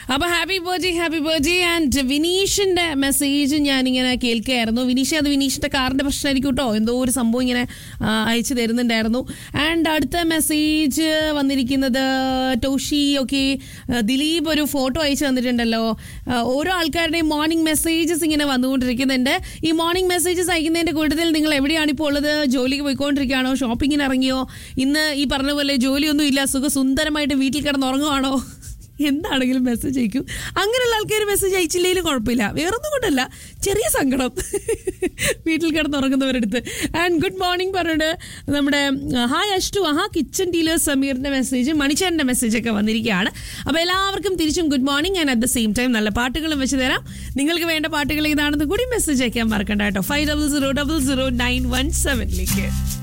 അപ്പൊ happy birthday and വിനീഷിന്റെ message ഞാനിങ്ങനെ കേൾക്കുകയായിരുന്നു. അത് വിനീഷിന്റെ കാറിന്റെ പ്രശ്നമായിരിക്കും കേട്ടോ, എന്തോ ഒരു സംഭവം ഇങ്ങനെ അയച്ചു തരുന്നുണ്ടായിരുന്നു. ആൻഡ് അടുത്ത മെസ്സേജ് വന്നിരിക്കുന്നത് ടോഷി. ഓക്കെ, ദിലീപ് ഒരു ഫോട്ടോ അയച്ചു തന്നിട്ടുണ്ടല്ലോ. ഓരോ ആൾക്കാരുടെയും മോർണിംഗ് മെസ്സേജസ് ഇങ്ങനെ വന്നുകൊണ്ടിരിക്കുന്നുണ്ട്. ഈ മോർണിംഗ് മെസ്സേജസ് അയക്കുന്നതിന്റെ കൂട്ടത്തിൽ നിങ്ങൾ എവിടെയാണ് ഇപ്പോൾ ഉള്ളത്? ജോലിക്ക് പോയിക്കൊണ്ടിരിക്കുകയാണോ? ഷോപ്പിങ്ങിന് ഇറങ്ങിയോ? ഇന്ന് ഈ പറഞ്ഞ പോലെ ജോലിയൊന്നും ഇല്ല, സുഖസുന്ദരമായിട്ട് വീട്ടിൽ കിടന്നുറങ്ങുവാണോ? എന്താണെങ്കിലും മെസ്സേജ് അയക്കും. അങ്ങനെയുള്ള ആൾക്കാർ മെസ്സേജ് അയച്ചില്ലെങ്കിലും കുഴപ്പമില്ല, വേറൊന്നും കൊണ്ടല്ല, ചെറിയ സങ്കടം വീട്ടിൽ കിടന്നുറങ്ങുന്നവരെടുത്ത്. ആൻഡ് ഗുഡ് മോർണിംഗ് പറഞ്ഞിട്ട് നമ്മുടെ hi Ashtu, kitchen dealer സമീറിന്റെ message, മണിച്ചേരന്റെ message ഒക്കെ വന്നിരിക്കുകയാണ്. അപ്പോൾ എല്ലാവർക്കും തിരിച്ചും good morning. And at the same time നല്ല പാട്ടുകളും വെച്ച് തരാം. നിങ്ങൾക്ക് വേണ്ട പാട്ടുകൾ ഇതാണെന്ന് കൂടി മെസ്സേജ് അയക്കാൻ മറക്കണ്ട കേട്ടോ. 50000917